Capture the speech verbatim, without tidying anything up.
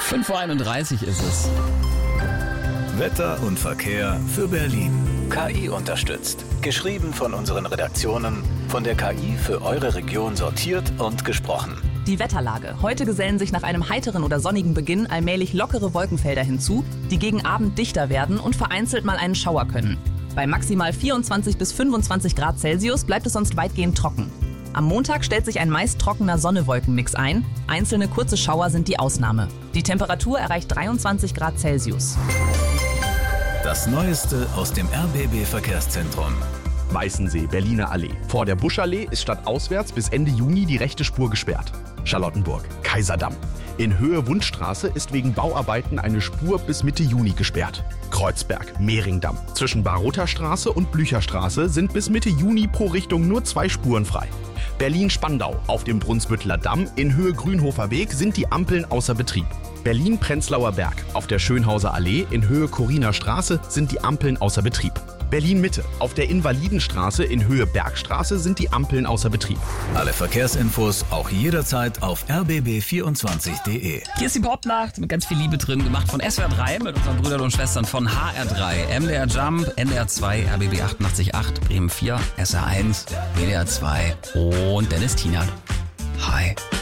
fünf Uhr einunddreißig ist es. Wetter und Verkehr für Berlin. K I unterstützt. Geschrieben von unseren Redaktionen, von der K I für eure Region sortiert und gesprochen. Die Wetterlage. Heute gesellen sich nach einem heiteren oder sonnigen Beginn allmählich lockere Wolkenfelder hinzu, die gegen Abend dichter werden und vereinzelt mal einen Schauer können. Bei maximal vierundzwanzig bis fünfundzwanzig Grad Celsius bleibt es sonst weitgehend trocken. Am Montag stellt sich ein meist trockener Sonne-Wolken-Mix ein. Einzelne kurze Schauer sind die Ausnahme. Die Temperatur erreicht dreiundzwanzig Grad Celsius. Das Neueste aus dem R B B-Verkehrszentrum. Weißensee, Berliner Allee. Vor der Buschallee ist stadtauswärts bis Ende Juni die rechte Spur gesperrt. Charlottenburg, Kaiserdamm. In Höhe Wundstraße ist wegen Bauarbeiten eine Spur bis Mitte Juni gesperrt. Kreuzberg, Mehringdamm. Zwischen Barotterstraße und Blücherstraße sind bis Mitte Juni pro Richtung nur zwei Spuren frei. Berlin-Spandau. Auf dem Brunsbütteler Damm in Höhe Grünhofer Weg sind die Ampeln außer Betrieb. Berlin-Prenzlauer Berg. Auf der Schönhauser Allee in Höhe Coriner Straße sind die Ampeln außer Betrieb. Berlin-Mitte. Auf der Invalidenstraße in Höhe Bergstraße sind die Ampeln außer Betrieb. Alle Verkehrsinfos auch jederzeit auf r b b vierundzwanzig punkt d e. Hier ist die Popnacht mit ganz viel Liebe drin, gemacht von S W R drei mit unseren Brüdern und Schwestern von H R drei, M D R Jump, N D R zwei, R B B achtundachtzig Komma acht, Bremen vier, S R eins, W D R zwei und Dennis Tienert. Hi.